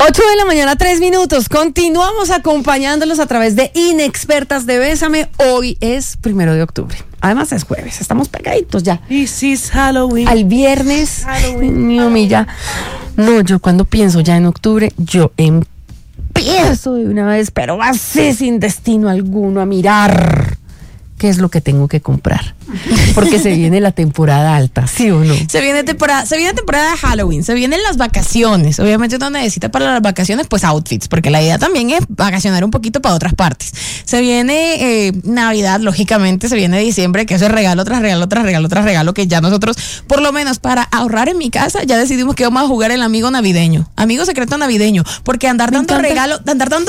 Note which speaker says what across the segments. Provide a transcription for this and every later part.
Speaker 1: 8:03 a.m. Continuamos acompañándolos a través de Inexpertas de Bésame. Hoy es 1 de octubre. Además es jueves, estamos pegaditos ya.
Speaker 2: This is Halloween.
Speaker 1: Al viernes.
Speaker 2: Halloween.
Speaker 1: Ay, mío, ya. No, yo cuando pienso ya en octubre, yo empiezo de una vez, pero así sin destino alguno, a mirar qué es lo que tengo que comprar. Porque se viene la temporada alta, ¿sí o no?
Speaker 3: Se viene temporada de Halloween, se vienen las vacaciones. Obviamente uno necesita para las vacaciones pues outfits, porque la idea también es vacacionar un poquito para otras partes. Se viene Navidad, lógicamente, se viene diciembre, que eso es regalo tras regalo tras regalo tras regalo, que ya nosotros, por lo menos para ahorrar en mi casa, ya decidimos que vamos a jugar el amigo navideño, amigo secreto navideño, porque andar dando regalo,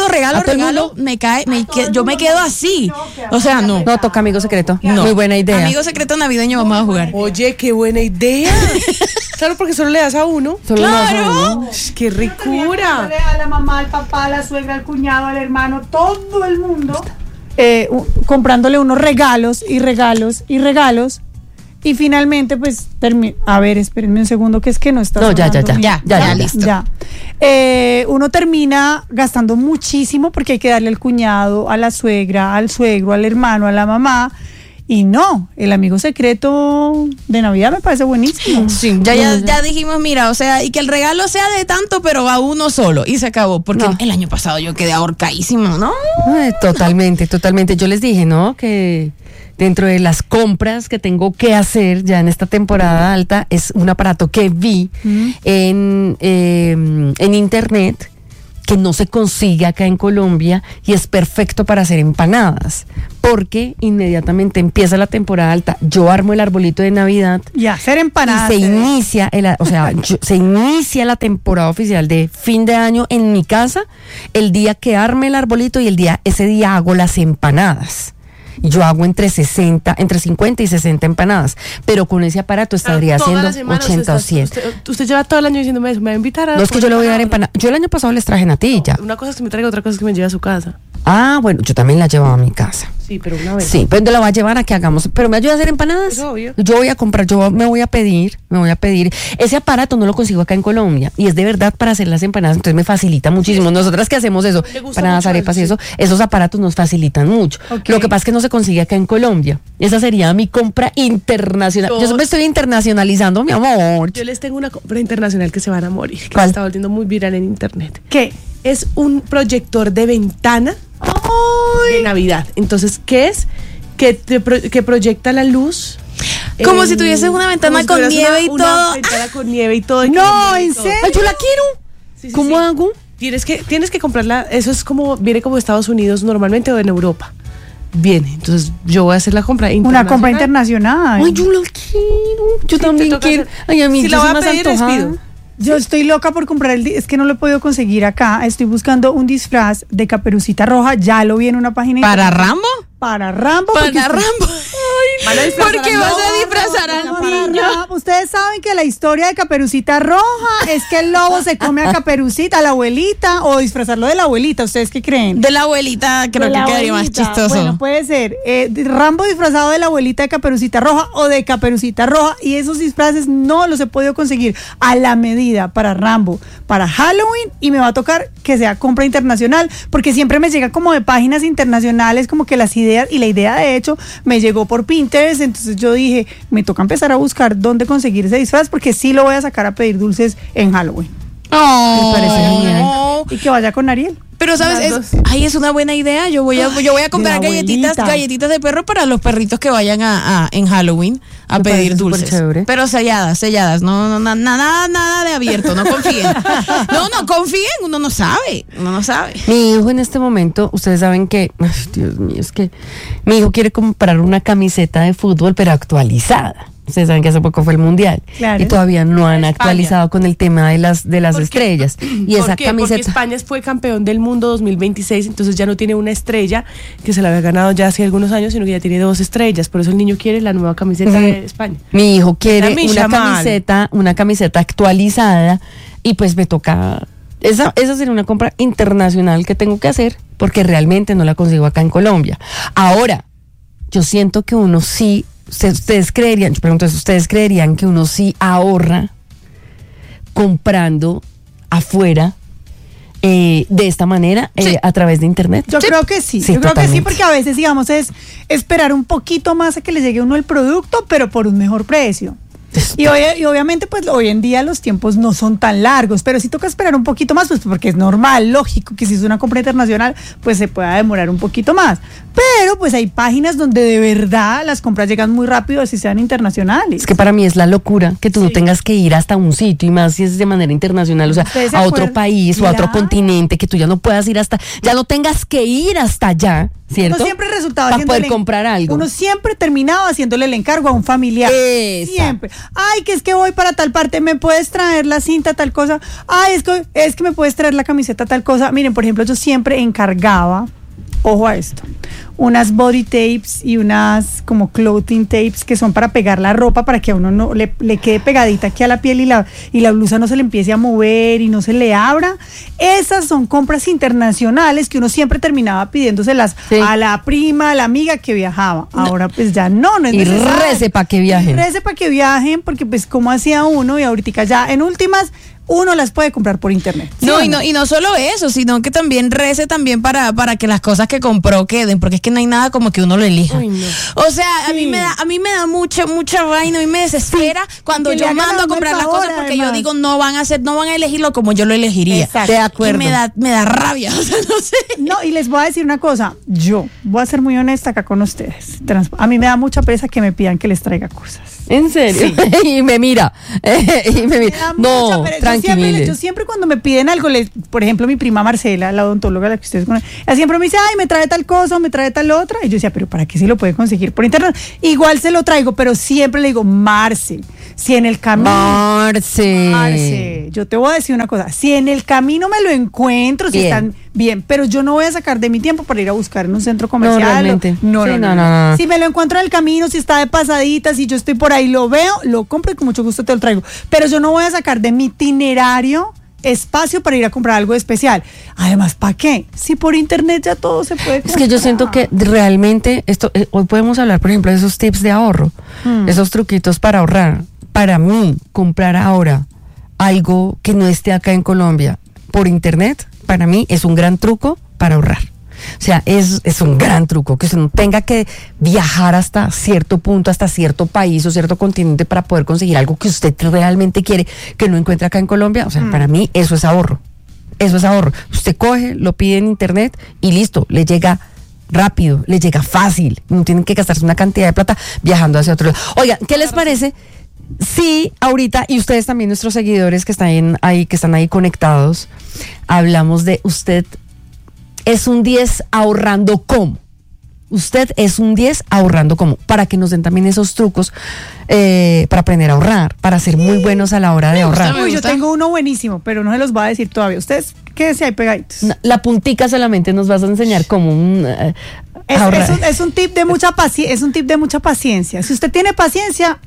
Speaker 3: yo me quedo así. O sea, no.
Speaker 1: No, toca amigo secreto.
Speaker 3: No.
Speaker 1: Muy buena idea.
Speaker 3: Amigo secreto navideño vamos a jugar.
Speaker 2: Oye, qué buena idea. Claro, porque solo le das a uno.
Speaker 1: Solo
Speaker 3: ¡Claro!
Speaker 2: ¡Qué ricura!
Speaker 4: A la mamá, al papá, a la suegra, al cuñado, al hermano, todo el mundo comprándole unos regalos y regalos y regalos. Y finalmente, pues, a ver, espérenme un segundo, que es que no está
Speaker 1: No, ya,
Speaker 3: listo.
Speaker 4: Ya. Uno termina gastando muchísimo porque hay que darle al cuñado, a la suegra, al suegro, al hermano, a la mamá. Y no, el amigo secreto de Navidad me parece buenísimo.
Speaker 3: Sí, ya dijimos, mira, o sea, y que el regalo sea de tanto, pero a uno solo. Y se acabó, porque el año pasado yo quedé ahorcadísimo, ¿no?
Speaker 1: Totalmente. Yo les dije, ¿no? Que dentro de las compras que tengo que hacer ya en esta temporada alta es un aparato que vi en internet, que no se consigue acá en Colombia y es perfecto para hacer empanadas, porque inmediatamente empieza la temporada alta, yo armo el arbolito de Navidad
Speaker 4: y hacer empanadas.
Speaker 1: Y se inicia la temporada oficial de fin de año en mi casa, el día que arme el arbolito y ese día hago las empanadas. Yo hago entre 50 y 60 empanadas, pero con ese aparato estaría haciendo 80 o 100.
Speaker 2: Usted lleva todo el año diciéndome eso, me va a invitar a...
Speaker 1: No, es que yo le voy a dar empanadas. Yo el año pasado les traje natilla.
Speaker 2: Una cosa es que me traiga, otra cosa es que me lleve a su casa.
Speaker 1: Ah, bueno, yo también la llevaba a mi casa.
Speaker 2: Sí, pero una vez.
Speaker 1: Sí, pero la voy a llevar a que hagamos. ¿Pero me ayuda a hacer empanadas?
Speaker 2: Es obvio.
Speaker 1: Yo voy a comprar, me voy a pedir. Ese aparato no lo consigo acá en Colombia y es de verdad para hacer las empanadas, entonces me facilita muchísimo. Nosotras que hacemos eso, empanadas, arepas y eso, esos aparatos nos facilitan mucho. Okay. Lo que pasa es que no se consigue acá en Colombia. Esa sería mi compra internacional. Yo me estoy internacionalizando, mi amor.
Speaker 2: Yo les tengo una compra internacional que se van a morir, que
Speaker 1: ¿Cuál?
Speaker 2: se está volviendo muy viral en internet.
Speaker 4: ¿Qué?
Speaker 2: Es un proyector de ventana de Navidad. Entonces, ¿qué es? Que proyecta la luz.
Speaker 3: Como si tuvieses una ventana con nieve y todo.
Speaker 2: Una ventana con nieve y todo.
Speaker 4: No, ¿en serio?
Speaker 1: Ay, yo la quiero.
Speaker 2: Sí,
Speaker 1: ¿Cómo hago?
Speaker 2: Tienes que comprarla. Eso es viene como Estados Unidos normalmente o en Europa. Viene. Entonces, yo voy a hacer la compra internacional.
Speaker 4: Una compra internacional.
Speaker 1: Ay, yo la quiero. Yo también quiero. Ay, a mí
Speaker 2: si la voy a pedir, les pido.
Speaker 4: Yo estoy loca por comprar es que no lo he podido conseguir acá. Estoy buscando un disfraz de Caperucita Roja. Ya lo vi en una página.
Speaker 3: ¿Para Rambo?
Speaker 4: Para Rambo.
Speaker 3: ¿Por qué vas a disfrazar al niño?
Speaker 4: Ustedes saben que la historia de Caperucita Roja es que el lobo se come a Caperucita, a la abuelita, o disfrazarlo de la abuelita. ¿Ustedes qué creen?
Speaker 3: De la abuelita creo que quedaría más chistoso.
Speaker 4: Bueno, puede ser. Rambo disfrazado de la abuelita de Caperucita Roja o de Caperucita Roja, y esos disfraces no los he podido conseguir a la medida para Rambo, para Halloween, y me va a tocar que sea compra internacional, porque siempre me llega como de páginas internacionales, como que las ideas, y la idea de hecho me llegó por Pinterest. Entonces yo dije, me toca empezar a buscar dónde conseguir ese disfraz, porque sí lo voy a sacar a pedir dulces en Halloween.
Speaker 1: Me parece genial.
Speaker 4: Y que vaya con Ariel.
Speaker 3: Pero sabes, es una buena idea. Yo voy a comprar galletitas de perro para los perritos que vayan en Halloween a pedir dulces. Pero selladas, no nada de abierto, no confíen. No confíen, uno no sabe.
Speaker 1: Mi hijo en este momento, ustedes saben que, ay, Dios mío, es que mi hijo quiere comprar una camiseta de fútbol pero actualizada. Ustedes saben que hace poco fue el Mundial, claro, y todavía no han actualizado con el tema de las estrellas. Y esa camiseta.
Speaker 2: Porque España fue campeón del mundo 2026, entonces ya no tiene una estrella que se la había ganado ya hace algunos años, sino que ya tiene 2 estrellas. Por eso el niño quiere la nueva camiseta de España.
Speaker 1: Mi hijo quiere una camiseta actualizada, y pues me toca. Esa sería una compra internacional que tengo que hacer, porque realmente no la consigo acá en Colombia. Ahora, yo siento que uno sí. ¿Ustedes creerían que uno sí ahorra comprando afuera de esta manera a través de internet?
Speaker 4: Yo creo que sí.
Speaker 1: Sí,
Speaker 4: Yo creo que sí,
Speaker 1: totalmente.
Speaker 4: porque a veces, digamos, es esperar un poquito más a que le llegue a uno el producto, pero por un mejor precio. Y obviamente, pues hoy en día los tiempos no son tan largos, pero sí toca esperar un poquito más, pues porque es normal, lógico, que si es una compra internacional, pues se pueda demorar un poquito más. Pero pues hay páginas donde de verdad las compras llegan muy rápido, así sean internacionales.
Speaker 1: Es que para mí es la locura que tú no tengas que ir hasta un sitio, y más si es de manera internacional, o sea,
Speaker 4: ¿Ustedes se
Speaker 1: a otro
Speaker 4: acuerdan?
Speaker 1: país o a otro
Speaker 4: Claro.
Speaker 1: continente, que tú ya no puedas ir hasta, ya no tengas que ir hasta allá, ¿cierto?
Speaker 4: Uno siempre resultaba
Speaker 1: para poder
Speaker 4: haciéndole-
Speaker 1: comprar algo.
Speaker 4: Uno siempre terminaba haciéndole el encargo a un familiar.
Speaker 1: Exacto.
Speaker 4: Siempre. Ay, que es que voy para tal parte, ¿me puedes traer la cinta, tal cosa? Ay, es que me puedes traer la camiseta, tal cosa. Miren, por ejemplo, yo siempre encargaba, ojo a esto, unas body tapes y unas como clothing tapes que son para pegar la ropa para que a uno no le quede pegadita aquí a la piel y la blusa no se le empiece a mover y no se le abra. Esas son compras internacionales que uno siempre terminaba pidiéndoselas
Speaker 1: Sí.
Speaker 4: a la prima, a la amiga que viajaba. Ahora pues ya no es
Speaker 1: Y
Speaker 4: necesario.
Speaker 1: rece pa' que viajen.
Speaker 4: Y rece para que viajen, porque pues como hacía uno y ahorita ya en últimas uno las puede comprar por internet. ¿Sí
Speaker 3: No,
Speaker 4: o
Speaker 3: y no solo eso, sino que también rece también para que las cosas que compró queden, porque es que no hay nada como que uno lo elija.
Speaker 2: Uy, no.
Speaker 3: O sea, a mí
Speaker 4: Sí.
Speaker 3: me da mucha vaina y me desespera cuando
Speaker 4: que le
Speaker 3: yo
Speaker 4: hagan
Speaker 3: mando
Speaker 4: a
Speaker 3: a
Speaker 4: uno
Speaker 3: comprar
Speaker 4: el
Speaker 3: las
Speaker 4: favor,
Speaker 3: cosas porque yo
Speaker 4: además.
Speaker 3: digo no van a elegirlo como yo lo elegiría.
Speaker 4: Exacto.
Speaker 1: De acuerdo.
Speaker 3: Y me da rabia, o sea, no sé.
Speaker 4: No, y les voy a decir una cosa, yo voy a ser muy honesta acá con ustedes. A mí me da mucha pereza que me pidan que les traiga cosas.
Speaker 1: ¿En serio? y me mira. y me
Speaker 4: Me
Speaker 1: mira.
Speaker 4: da
Speaker 1: No,
Speaker 4: mucha pereza.
Speaker 1: tranquilo.
Speaker 4: Yo siempre cuando me piden algo, por ejemplo, mi prima Marcela, la odontóloga, la que ustedes conocen, ella siempre me dice, ay, me trae tal cosa, o me trae tal otra. Y yo decía, pero ¿para qué se lo puede conseguir por internet? Igual se lo traigo, pero siempre le digo, Marce, si en el camino... Marce, yo te voy a decir una cosa, si en el camino me lo encuentro, si
Speaker 1: Bien.
Speaker 4: están bien, pero yo no voy a sacar de mi tiempo para ir a buscar en un centro comercial.
Speaker 1: realmente.
Speaker 4: No,
Speaker 1: Sí,
Speaker 4: no,
Speaker 1: no,
Speaker 4: no,
Speaker 1: no, no.
Speaker 4: Si me lo encuentro en el camino, si está de pasadita, si yo estoy por ahí, lo veo, lo compro y con mucho gusto te lo traigo. Pero yo no voy a sacar de mi itinerario espacio para ir a comprar algo especial. Además, ¿para qué? Si por internet ya todo se puede
Speaker 1: Es que yo
Speaker 4: comprar.
Speaker 1: siento que realmente esto hoy podemos hablar, por ejemplo, de esos tips de ahorro, esos truquitos para ahorrar. Para mí, comprar ahora algo que no esté acá en Colombia por internet, para mí es un gran truco para ahorrar. O sea, es un gran truco, que usted no tenga que viajar hasta cierto punto, hasta cierto país o cierto continente para poder conseguir algo que usted realmente quiere, que no encuentra acá en Colombia. O sea, para mí eso es ahorro. Eso es ahorro. Usted coge, lo pide en internet y listo, le llega rápido, le llega fácil. No tienen que gastarse una cantidad de plata viajando hacia otro lado. Oigan, ¿qué les parece? Sí, ahorita, y ustedes también, nuestros seguidores que están ahí conectados, hablamos de usted es un 10 ahorrando cómo. Usted es un 10 ahorrando cómo. Para que nos den también esos trucos para aprender a ahorrar, para ser muy buenos a la hora de ahorrar.
Speaker 3: Me
Speaker 4: Uy, yo
Speaker 3: gusta.
Speaker 4: tengo uno buenísimo, pero no se los voy a decir todavía. Ustedes quédense ahí pegaditos.
Speaker 1: La puntica solamente nos vas a enseñar cómo ahorrar.
Speaker 4: Es un tip de mucha paciencia. Si usted tiene paciencia,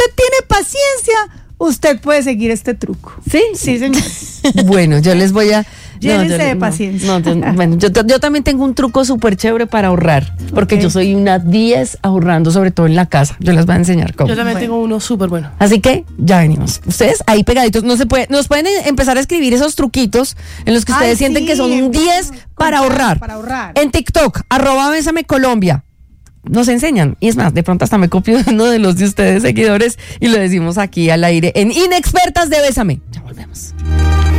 Speaker 4: usted puede seguir este truco.
Speaker 1: ¿Sí?
Speaker 4: Sí, señor.
Speaker 1: Bueno, yo les voy a...
Speaker 4: Llénense de paciencia.
Speaker 1: Bueno, yo también tengo un truco súper chévere para ahorrar, porque
Speaker 4: Ok.
Speaker 1: yo soy una 10 ahorrando, sobre todo en la casa. Yo les voy a enseñar cómo.
Speaker 2: Yo también
Speaker 4: Bueno.
Speaker 2: tengo uno súper bueno.
Speaker 1: Así que ya venimos. Ustedes ahí pegaditos, nos pueden empezar a escribir esos truquitos en los que ustedes
Speaker 4: Ay,
Speaker 1: sienten
Speaker 4: sí,
Speaker 1: que son un 10 para ahorrar.
Speaker 4: para ahorrar.
Speaker 1: En TikTok, @Bésame Colombia. Nos enseñan. Y es más, de pronto hasta me copio de uno de los de ustedes seguidores y lo decimos aquí al aire en Inexpertas de Bésame. Ya volvemos.